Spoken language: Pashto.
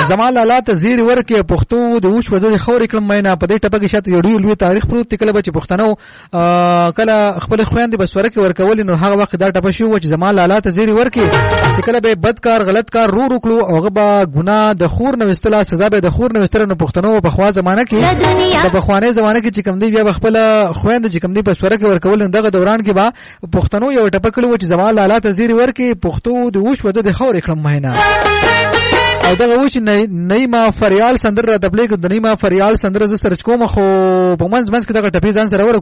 زما لالا ته زیر ورکه پښتو د اوش وزه خور کلم مینه په دې ټپه کې شاته یو ډیر لوی تاریخ پروت کله چې پښتنو کله خپل خويندې بسوره کې ورکول نو هغه وخت دا ټپه شو چې زما لالا ته زیر ورکه چې کله به بدکار غلط کار رو کړو هغه به ګناه د خور نو استلا سزا به د خور نو استره نو پښتنو په خوا زمانہ کې د بخوانه زمانہ کې چې کم دی بیا خپل خويند چې کم دی بسوره کې ورکول دغه دوران کې با پښتنو یو ټپه کړو چې زما لالا ته زیر ورکه پښتو د اوش وزه خور کلم مینه او دغه وچ نیمه فریال سندر را دبلې کو د نیمه فریال سندر ز سرچ کوم خو په منځ کې دغه ټپی ځان سره ور